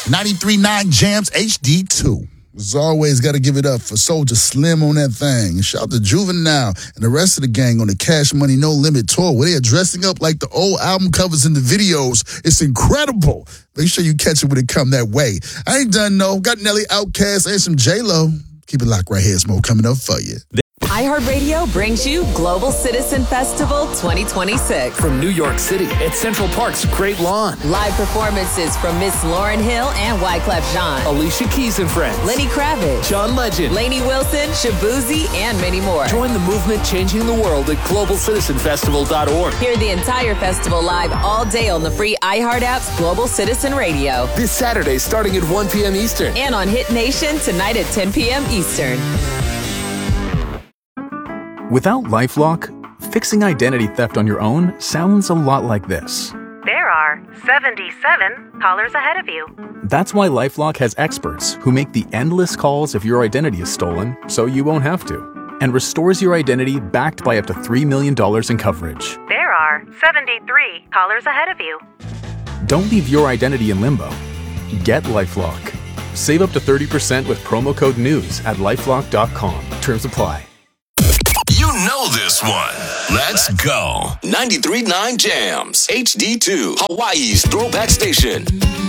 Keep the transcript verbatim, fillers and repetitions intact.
ninety-three point nine Jams H D two. As always, got to give it up for Soulja Slim on that thing. Shout out to Juvenile and the rest of the gang on the Cash Money No Limit tour where they are dressing up like the old album covers in the videos. It's incredible. Make sure you catch it when it come that way. I ain't done, no. Got Nelly, Outkast, and some J-Lo. Keep it locked right here. Smoke coming up for you. iHeartRadio brings you Global Citizen Festival twenty twenty-six. From New York City at Central Park's Great Lawn. Live performances from Miss Lauryn Hill and Wyclef Jean. Alicia Keys and Friends. Lenny Kravitz. John Legend. Lainey Wilson, Shabuzi, and many more. Join the movement changing the world at global citizen festival dot org. Hear the entire festival live all day on the free iHeart app's Global Citizen Radio. This Saturday starting at one p.m. Eastern. And on Hit Nation tonight at ten p.m. Eastern. Without LifeLock, fixing identity theft on your own sounds a lot like this. There are seventy-seven callers ahead of you. That's why LifeLock has experts who make the endless calls if your identity is stolen, so you won't have to, and restores your identity backed by up to three million dollars in coverage. There are seventy-three callers ahead of you. Don't leave your identity in limbo. Get LifeLock. Save up to thirty percent with promo code NEWS at lifelock dot com. Terms apply. You know this one. Let's go. ninety-three point nine Jams. H D two. Hawaii's throwback station.